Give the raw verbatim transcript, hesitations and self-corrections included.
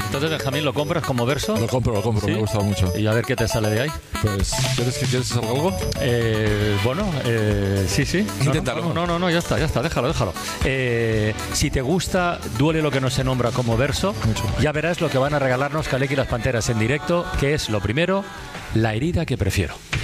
Entonces, Benjamín, ¿lo compras como verso? Lo compro, lo compro, ¿Sí? me ha gustado mucho. Y a ver qué te sale de ahí. Pues, ¿quieres que quieres hacer algo? Eh, bueno, eh, sí, sí. No, Inténtalo. No, no, no, no, ya está, ya está, déjalo, déjalo. Eh, si te gusta Duele lo que no se nombra como verso, Mucho. ya verás lo que van a regalarnos Kaleki y las Panteras en directo, que es lo primero, La herida que prefiero.